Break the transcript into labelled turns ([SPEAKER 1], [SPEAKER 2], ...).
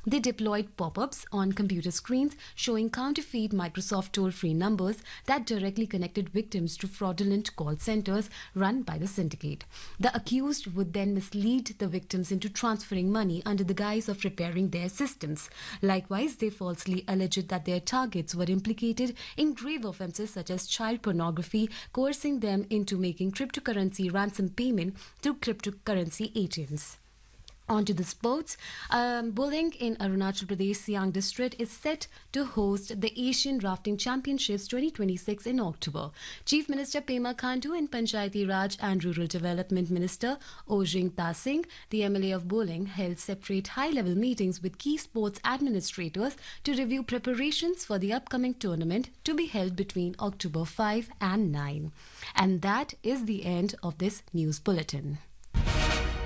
[SPEAKER 1] They deployed pop-ups on computer screens showing counterfeit Microsoft toll-free numbers that directly connected victims to fraudulent call centers run by the syndicate. The accused would then mislead the victims into transferring money under the guise of repairing their systems. Likewise, they falsely alleged that their targets were implicated in grave offences such as child pornography, coercing them into making cryptocurrency ransom payment through cryptocurrency ATMs. On to the sports. Bowling in Arunachal Pradesh Siang district is set to host the Asian Rafting Championships 2026 in October. Chief Minister Pema Khandu and Panchayati Raj and Rural Development Minister Ojing Tasing, the MLA of Bowling, held separate high-level meetings with key sports administrators to review preparations for the upcoming tournament to be held between October 5 and 9. And that is the end of this news bulletin.